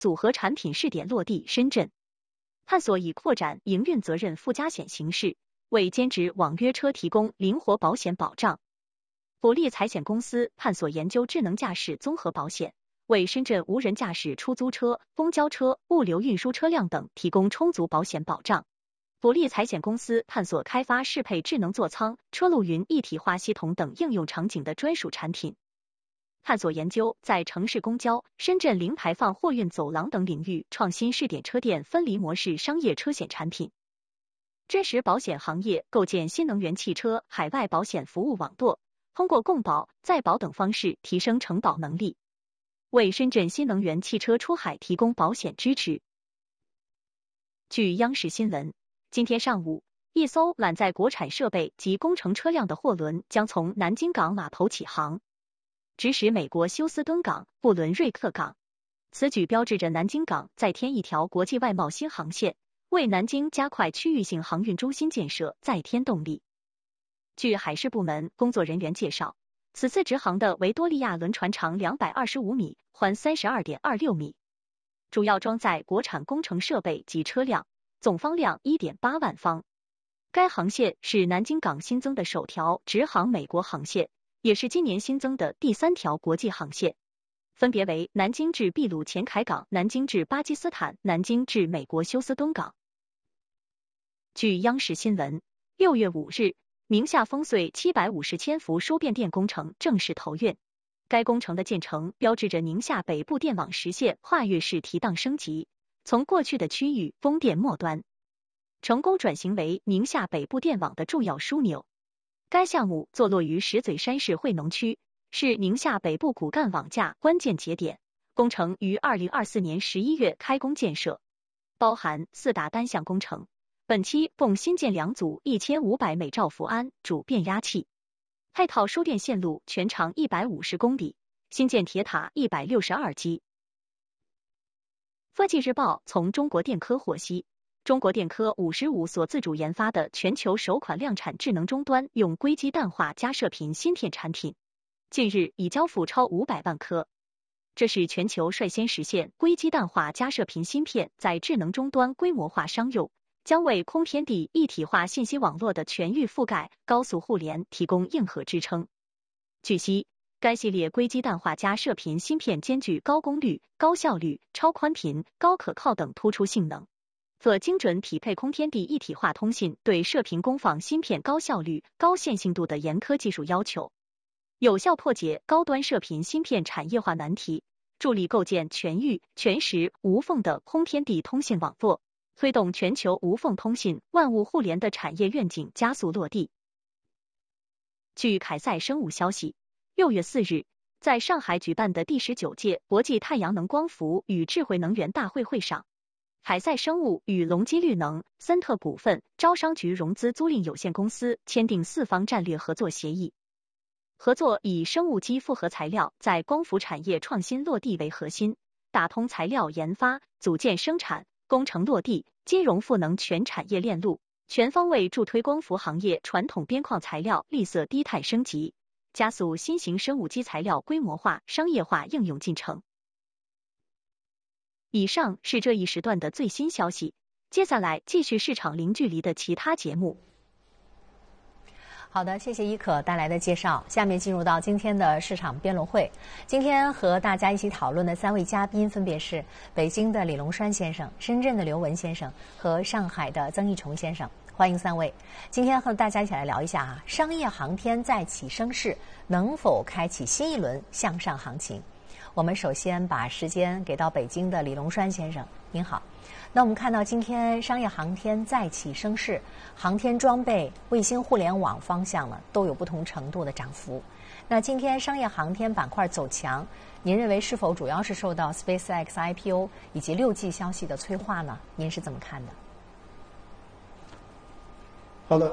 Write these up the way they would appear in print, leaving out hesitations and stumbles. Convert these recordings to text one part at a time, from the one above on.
组合产品试点落地深圳，探索以扩展营运责任附加险形式为兼职网约车提供灵活保险保障。普利财险公司探索研究智能驾驶综合保险，为深圳无人驾驶出租车、公交车、物流运输车辆等提供充足保险保障。普利财险公司探索开发适配智能座舱、车路云一体化系统等应用场景的专属产品。探索研究在城市公交、深圳零排放货运走廊等领域创新试点车店分离模式商业车险产品。真实保险行业构建新能源汽车海外保险服务网络，通过共保、再保等方式提升承保能力，为深圳新能源汽车出海提供保险支持。据央视新闻，今天上午，一艘揽载国产设备及工程车辆的货轮将从南京港码头起航，直驶美国休斯敦港、布伦瑞克港。此举标志着南京港再添一条国际外贸新航线，为南京加快区域性航运中心建设再添动力。据海事部门工作人员介绍，此次直航的维多利亚轮船长225米，宽32.26米，主要装载国产工程设备及车辆，总方量 1.8万方。该航线是南京港新增的首条直航美国航线，也是今年新增的第3条国际航线，分别为南京至秘鲁前凯港、南京至巴基斯坦、南京至美国休斯敦港。据央视新闻，6月5日，宁夏烽燧750千伏输变电工程正式投运。该工程的建成标志着宁夏北部电网实现跨越式提档升级，从过去的区域供电末端，成功转型为宁夏北部电网的重要枢纽。该项目坐落于石嘴山市惠农区，是宁夏北部骨干网架关键节点。工程于2024年11月开工建设，包含4大单项工程。本期共新建2组1500每兆伏安主变压器，配套输电线路全长150公里，新建铁塔162基。科技日报从中国电科获悉，中国电科55所自主研发的全球首款量产智能终端用硅基氮化镓射频芯片产品，近日已交付超500万颗。这是全球率先实现硅基氮化镓射频芯片在智能终端规模化商用，将为空天地一体化信息网络的全域覆盖、高速互联提供硬核支撑。据悉，该系列硅基氮化镓射频芯片兼具高功率、高效率、超宽频、高可靠等突出性能，可精准匹配空天地一体化通信对射频功放芯片高效率、高线性度的严苛技术要求，有效破解高端射频芯片产业化难题，助力构建全域、全时、无缝的空天地通信网络，推动全球无缝通信、万物互联的产业愿景加速落地。据凯赛生物消息，6月4日，在上海举办的第19届国际太阳能光伏与智慧能源大会会上，凯赛生物与隆基绿能、森特股份、招商局融资租赁有限公司签订4方战略合作协议，合作以生物基复合材料在光伏产业创新落地为核心，打通材料研发、组件生产、工程落地、金融赋能全产业链路，全方位助推光伏行业传统边框材料绿色低碳升级，加速新型生物基材料规模化、商业化应用进程。以上是这一时段的最新消息，接下来继续市场零距离的其他节目。 好的，谢谢伊可带来的介绍。下面进入到今天的市场辩论会。今天和大家一起讨论的3位嘉宾分别是北京的李龙栓先生、深圳的刘文先生和上海的曾义崇先生。欢迎3位。今天和大家一起来聊一下商业航天再起升势，能否开启新一轮向上行情？我们首先把时间给到北京的李龙栓先生，您好。那我们看到今天商业航天再起升势，航天装备、卫星互联网方向呢都有不同程度的涨幅。那今天商业航天板块走强，您认为是否主要是受到 SpaceX IPO 以及6G 消息的催化呢？您是怎么看的？ 好的，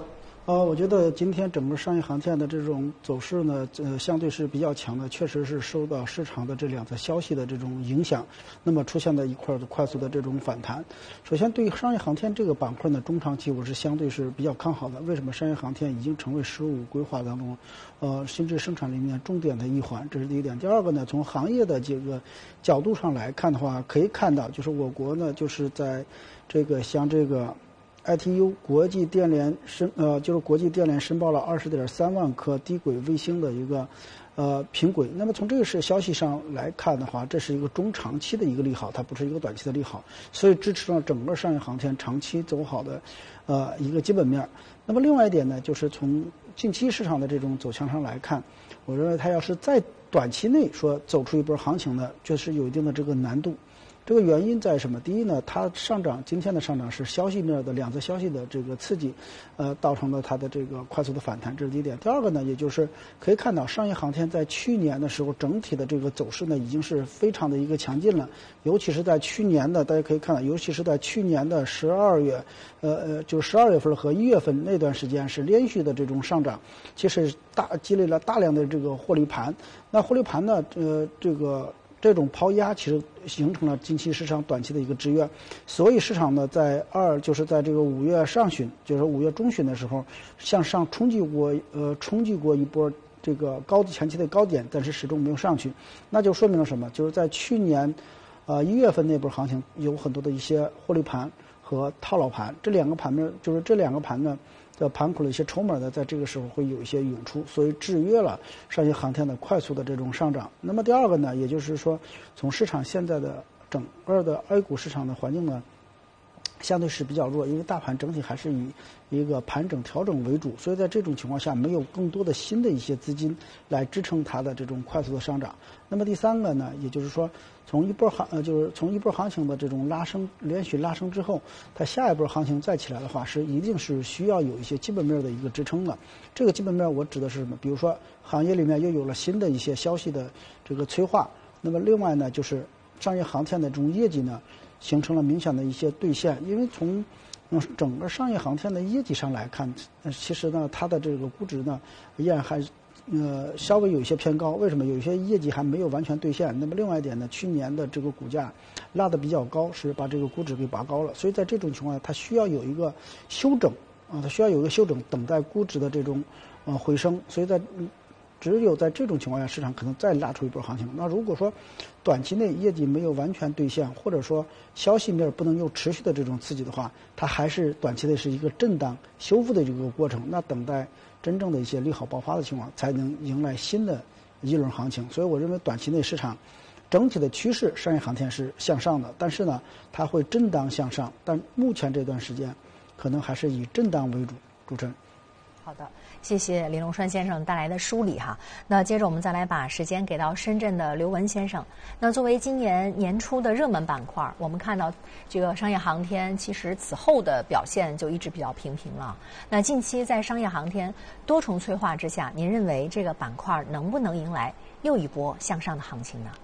我觉得今天整个商业航天的这种走势呢，相对是比较强的，确实是受到市场的这两则消息的这种影响，那么出现了一块的快速的这种反弹。首先，对于商业航天这个板块呢，中长期我是相对是比较看好的。为什么？商业航天已经成为“十五”规划当中，新质生产里面重点的一环，这是第一点。第二个呢，从行业的这个角度上来看的话，可以看到，就是我国呢，就是在这个像这个。ITU 国际电联就是国际电联申报了20.3万颗低轨卫星的一个平轨。那么从这个消息上来看的话，这是一个中长期的一个利好，它不是一个短期的利好，所以支持了整个商业航天长期走好的一个基本面。那么另外一点呢，就是从近期市场的这种走向上来看，我认为它要是在短期内说走出一波行情呢，就是有一定的这个难度。这个原因在什么？第一呢，它上涨，今天的上涨是消息面的两则消息的这个刺激，造成了它的这个快速的反弹，这是第一点。第二个呢，也就是可以看到商业航天在去年的时候整体的这个走势呢，已经是非常的一个强劲了，尤其是在去年的，大家可以看到，尤其是在去年的12月，就是12月份和1月份那段时间是连续的这种上涨，其实积累了大量的这个获利盘。那获利盘呢，这种抛压其实形成了近期市场短期的一个制约，所以市场呢就是在这个5月上旬，就是5月中旬的时候向上冲击过一波这个前期的高点，但是始终没有上去，那就说明了什么？就是在去年1月份那波行情有很多的一些获利盘和套牢盘，这两个盘呢的盘口的一些筹码呢，在这个时候会有一些涌出，所以制约了商业航天的快速的这种上涨。那么第二个呢，也就是说，从市场现在的整个的 A 股市场的环境呢，相对是比较弱，因为大盘整体还是以一个盘整调整为主，所以在这种情况下，没有更多的新的一些资金来支撑它的这种快速的上涨。那么第三个呢，也就是说，从一波行情的这种连续拉升之后，它下一波行情再起来的话，一定是需要有一些基本面的一个支撑的。这个基本面我指的是什么？比如说行业里面又有了新的一些消息的这个催化，那么另外呢，就是商业航天的这种业绩呢，形成了明显的一些兑现。因为从整个商业航天的业绩上来看，其实呢，它的这个估值呢，依然还稍微有一些偏高。为什么？有一些业绩还没有完全兑现。那么另外一点呢，去年的这个股价拉得比较高，是把这个估值给拔高了。所以在这种情况下，它需要有一个修整它需要有一个修整，等待估值的这种回升。所以只有在这种情况下，市场可能再拉出一波行情。那如果说短期内业绩没有完全兑现，或者说消息面不能有持续的这种刺激的话，它还是短期内是一个震荡修复的这个过程。那等待真正的一些利好爆发的情况，才能迎来新的一轮行情。所以我认为短期内市场整体的趋势，商业航天是向上的，但是呢，它会震荡向上。但目前这段时间，可能还是以震荡为主。主持人。 好的，谢谢李龙川先生带来的梳理哈。那接着我们再来把时间给到深圳的刘文先生。那作为今年年初的热门板块，我们看到这个商业航天其实此后的表现就一直比较平平了。那近期在商业航天多重催化之下，您认为这个板块能不能迎来又一波向上的行情呢？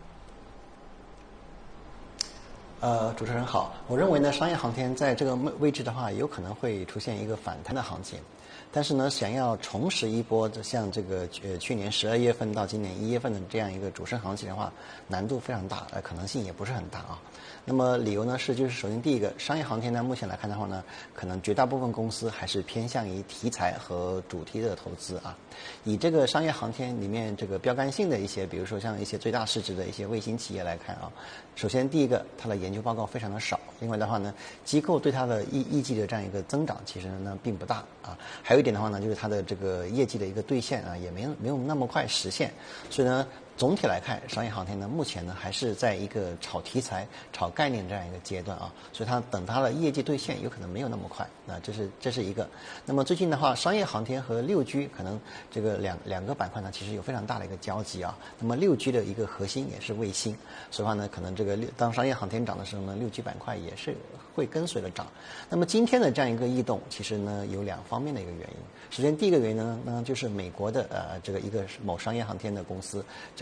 主持人好，我认为呢，商业航天在这个位置的话，有可能会出现一个反弹的行情。但是呢，想要重拾一波像这个去年12月份到今年1月份的这样一个主升行情的话，难度非常大，可能性也不是很大啊。那么理由呢就是首先第一个，商业航天呢目前来看的话呢，可能绝大部分公司还是偏向于题材和主题的投资啊。以这个商业航天里面这个标杆性的一些，比如说像一些最大市值的一些卫星企业来看啊，首先第一个，它的研究报告非常的少，另外的话呢，机构对它的预计的这样一个增长其实呢并不大啊。还有一点的话呢，就是它的这个业绩的一个兑现啊，也没有那么快实现，所以呢，总体来看，商业航天呢目前呢还是在一个炒题材、炒概念这样一个阶段啊，所以它等它的业绩兑现有可能没有那么快啊，这是一个。那么最近的话，商业航天和6G 可能这个两个板块呢其实有非常大的一个交集啊。那么6G 的一个核心也是卫星，所以话呢，可能这个当商业航天涨的时候呢，6G 板块也是会跟随着涨。那么今天的这样一个异动，其实呢有两方面的一个原因。首先第一个原因呢就是美国的这个一个某商业航天的公司，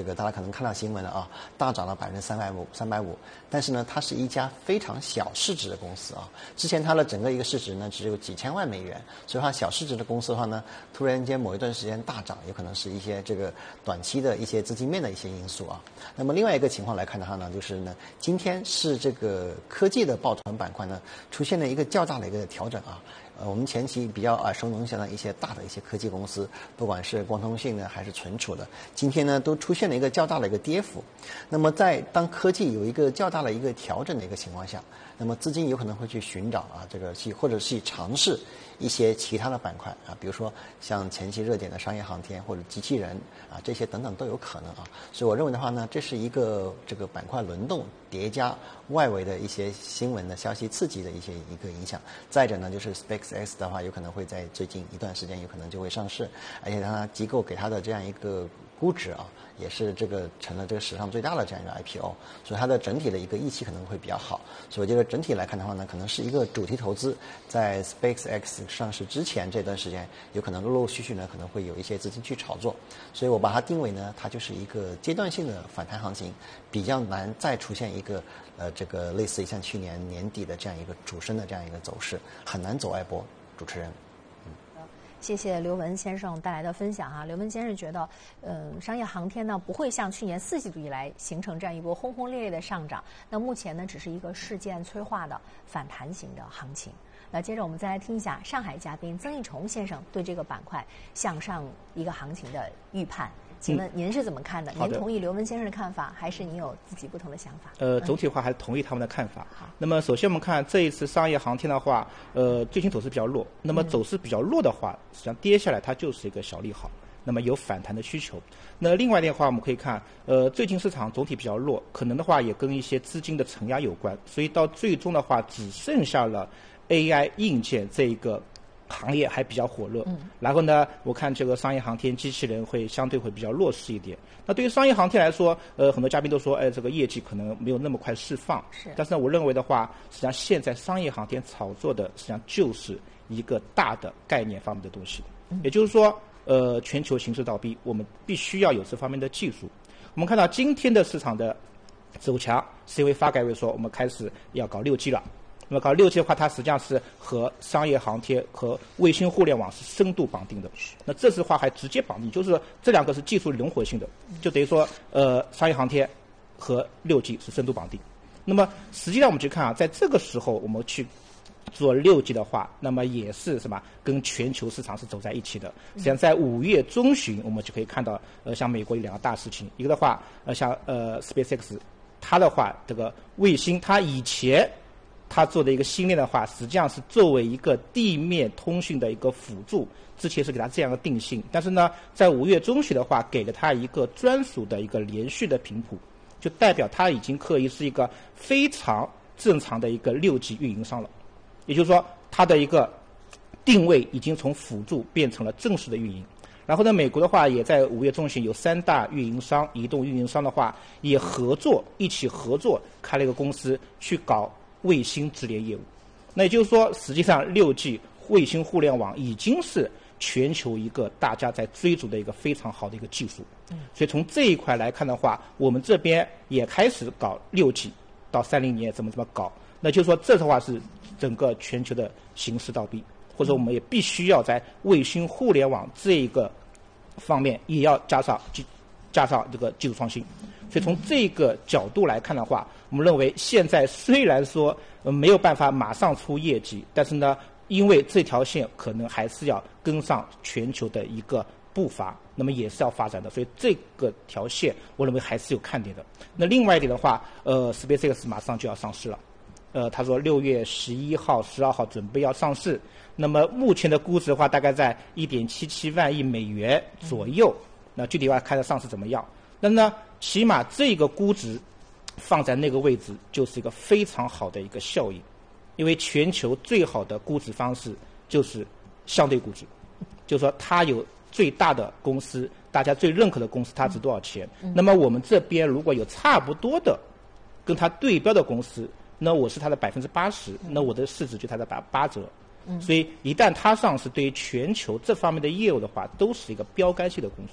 这个大家可能看到新闻了啊，大涨了350%，但是呢，它是一家非常小市值的公司啊。之前它的整个一个市值呢只有几千万美元，所以它小市值的公司的话呢，突然间某一段时间大涨，有可能是一些这个短期的一些资金面的一些因素啊。那么另外一个情况来看的话呢，就是呢，今天是这个科技的抱团板块呢出现了一个较大的一个调整啊。我们前期比较耳熟能详的一些大的一些科技公司，不管是光通信呢还是存储的，今天呢都出现了一个较大的一个跌幅。那么在当科技有一个较大的一个调整的一个情况下，那么资金有可能会去寻找啊这个或者是尝试一些其他的板块啊，比如说像前期热点的商业航天或者机器人啊，这些等等都有可能啊。所以我认为的话呢，这是一个这个板块轮动叠加外围的一些新闻的消息刺激的一个影响。再者呢，就是 SpaceX 的话，有可能会在最近一段时间有可能就会上市，而且它机构给它的这样一个估值啊，也是这个成了这个史上最大的这样一个 IPO， 所以它的整体的一个预期可能会比较好。所以我觉得整体来看的话呢，可能是一个主题投资，在 SpaceX 上市之前这段时间，有可能陆陆续续呢可能会有一些资金去炒作，所以我把它定为呢，它就是一个阶段性的反弹行情，比较难再出现一个这个类似于像去年年底的这样一个主升的这样一个走势，很难走外波。主持人。 谢谢刘文先生带来的分享哈。刘文先生觉得，商业航天呢不会像去年4季度以来形成这样一波轰轰烈烈的上涨。那目前呢只是一个事件催化的反弹型的行情。那接着我们再来听一下上海嘉宾曾义崇先生对这个板块向上一个行情的预判。请问您是怎么看的？您同意刘文先生的看法，还是您有自己不同的想法？ 总体的话还是同意他们的看法。那么首先我们看这一次商业航天的话，最近走势比较弱。那么走势比较弱的话，实际上跌下来它就是一个小利好，那么有反弹的需求。那另外的话，我们可以看，最近市场总体比较弱，可能的话也跟一些资金的承压有关，所以到最终的话只剩下了 AI 硬件这一个行业还比较火热，然后呢，我看这个商业航天机器人会相对会比较弱势一点。那对于商业航天来说，很多嘉宾都说，这个业绩可能没有那么快释放。但是呢，我认为的话，实际上现在商业航天炒作的实际上就是一个大的概念方面的东西，也就是说，全球形势倒逼，我们必须要有这方面的技术。我们看到今天的市场的走强，是因为发改委说我们开始要搞6G 了。那么搞6G 的话，它实际上是和商业航天和卫星互联网是深度绑定的。那这次的话还直接绑定，就是这两个是技术灵活性的，就等于说商业航天和6G 是深度绑定。那么实际上我们去看啊，在这个时候我们去做6G 的话，那么也是什么跟全球市场是走在一起的。实际上在5月中旬，我们就可以看到像美国有两个大事情，一个的话像SpaceX 它的话这个卫星它以前他做的一个星链的话，实际上是作为一个地面通讯的一个辅助，之前是给它这样的定性。但是呢，在5月中旬的话，给了它一个专属的一个连续的频谱，就代表它已经可以是一个非常正常的一个6G 运营商了。也就是说，它的一个定位已经从辅助变成了正式的运营。然后呢，美国的话也在5月中旬有3大运营商，移动运营商的话也一起合作开了一个公司去搞卫星直连业务。那也就是说，实际上6G 卫星互联网已经是全球一个大家在追逐的一个非常好的一个技术。所以从这一块来看的话，我们这边也开始搞6G，到30年怎么搞。那就是说，这的话是整个全球的形势倒逼，或者我们也必须要在卫星互联网这一个方面也要加上这个技术创新。所以从这个角度来看的话，我们认为现在虽然说没有办法马上出业绩，但是呢，因为这条线可能还是要跟上全球的一个步伐，那么也是要发展的，所以这个条线我认为还是有看点的。那另外一点的话，SpaceX 马上就要上市了，他说6月11号、12号准备要上市，那么目前的估值的话，大概在1.77万亿美元左右。那具体要看它上市怎么样。那呢，起码这个估值放在那个位置就是一个非常好的一个效应，因为全球最好的估值方式就是相对估值，就是说它有最大的公司，大家最认可的公司，它值多少钱。那么我们这边如果有差不多的跟它对标的公司，那我是它的80%，那我的市值就它的8折。所以一旦它上市，对于全球这方面的业务的话，都是一个标杆性的公司。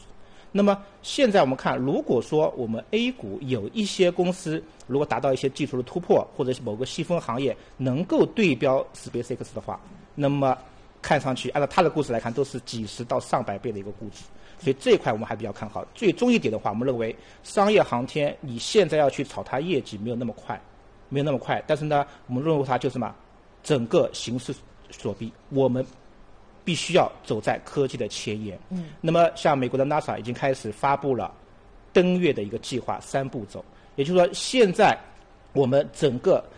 那么现在我们看，如果说我们 A 股有一些公司如果达到一些技术的突破，或者是某个细分行业能够对标 SpaceX 的话，那么看上去按照它的估值来看，都是几十到上百倍的一个估值。所以这一块我们还比较看好。最终一点的话，我们认为商业航天你现在要去炒它业绩没有那么快，但是呢，我们认为它就是什么，整个形势所逼，我们必须要走在科技的前沿。那么像美国的 NASA 已经开始发布了登月的一个计划3步走，也就是说现在我们整个